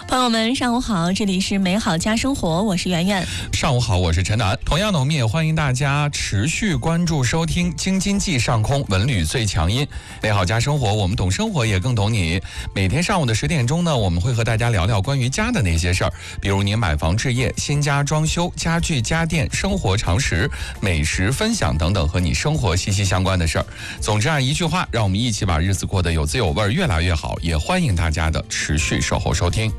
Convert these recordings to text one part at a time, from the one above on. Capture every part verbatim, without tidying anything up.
朋友们，上午好，这里是美好家生活，我是圆圆。 上午好，我是陈楠。同样的，我们也欢迎大家持续关注收听京津冀上空文旅最强音。美好家生活，我们懂生活，也更懂你。每天上午的十点钟呢，我们会和大家聊聊关于家的那些事儿，比如您买房置业、新家装修、家具家电、生活常识、美食分享等等和你生活息息相关的事儿。总之啊，一句话，让我们一起把日子过得有滋有味，越来越好。也欢迎大家的持续守候收听。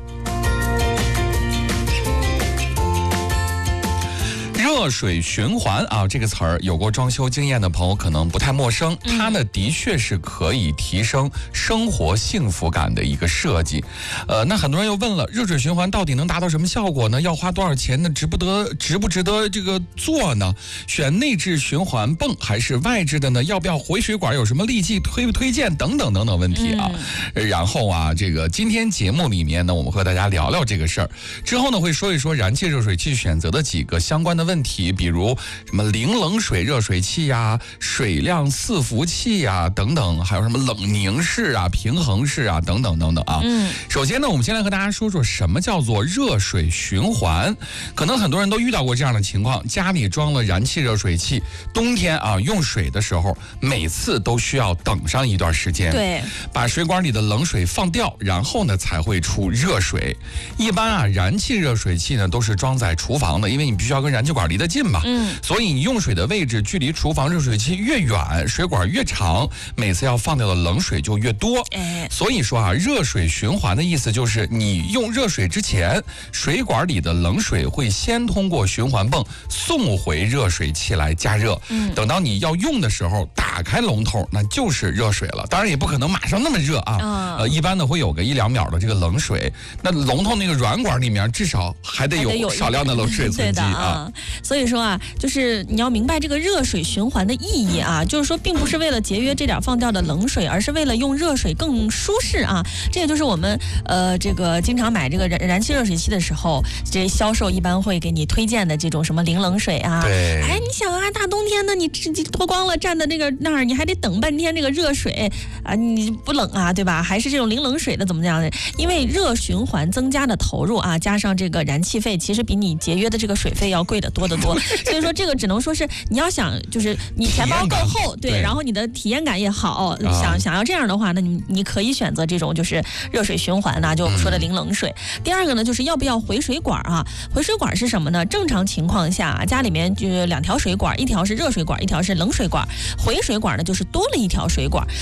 热水循环啊，这个词儿有过装修经验的朋友可能不太陌生。它呢，的确是可以提升生活幸福感的一个设计。呃，那很多人又问了，热水循环到底能达到什么效果呢？要花多少钱呢？值不得值不值得这个做呢？选内置循环泵还是外置的呢？要不要回水管？有什么利器推不推荐？等等等等问题啊。嗯、然后啊，这个今天节目里面呢，我们和大家聊聊这个事儿。之后呢，会说一说燃气热水器选择的几个相关的问题。比如什么零冷水热水器呀、水量伺服器呀等等，还有什么冷凝式啊、平衡式啊等等等等啊。嗯，首先呢，我们先来和大家说说什么叫做热水循环。可能很多人都遇到过这样的情况，家里装了燃气热水器，冬天啊用水的时候，每次都需要等上一段时间， 对， 把水管里的冷水放掉，然后呢才会出热水。一般啊，燃气热水器呢都是装在厨房的，因为你必须要跟燃气管离得近嘛，嗯，所以你用水的位置距离厨房热水器越远，水管越长，每次要放掉的冷水就越多。哎，所以说啊，热水循环的意思就是你用热水之前，水管里的冷水会先通过循环泵送回热水器来加热。嗯，等到你要用的时候，打开龙头，那就是热水了。当然也不可能马上那么热啊，嗯、呃，一般呢会有个一两秒的这个冷水。那龙头那个软管里面至少还得有少量的冷水存积啊。 所以说啊，就是你要明白这个热水循环的意义啊，就是说并不是为了节约这点放掉的冷水，而是为了用热水更舒适啊。这也就是我们呃这个经常买这个燃燃气热水器的时候，这销售一般会给你推荐的这种什么零冷水啊。 对。 哎，你想啊，大冬天的你脱光了站在那个那儿，你还得等半天这个热水啊，你不冷啊，对吧？还是这种零冷水的怎么样的？因为热循环增加的投入啊，加上这个燃气费，其实比你节约的这个水费要贵得多得多。所以说这个只能说是你要想，就是你钱包够厚，对，对，然后你的体验感也好，啊、想想要这样的话，那你你可以选择这种就是热水循环呐、啊，就我们说的零冷水。嗯、第二个呢，就是要不要回水管啊？回水管是什么呢？正常情况下，家里面就两条水管，一条是热水管，一条是冷水管。回水管呢，就是多了一条水管。